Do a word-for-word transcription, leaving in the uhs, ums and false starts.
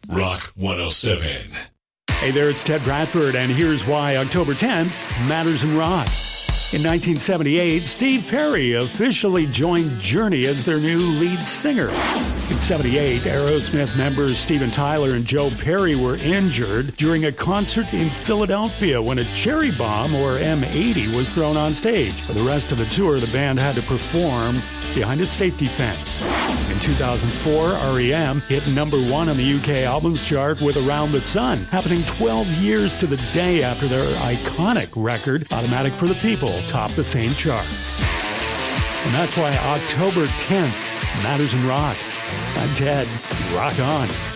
Rock one oh seven. Hey there, it's Ted Bradford, and here's why October tenth matters in rock. In nineteen seventy-eight, Steve Perry officially joined Journey as their new lead singer. In seventy-eight, Aerosmith members Steven Tyler and Joe Perry were injured during a concert in Philadelphia when a cherry bomb, or M eighty, was thrown on stage. For the rest of the tour, the band had to perform behind a safety fence. In two thousand four, R E M hit number one on the U K albums chart with Around the Sun, happening twelve years to the day after their iconic record, Automatic for the People, topped the same charts. And that's why October tenth matters in rock. I'm Ted. Rock on.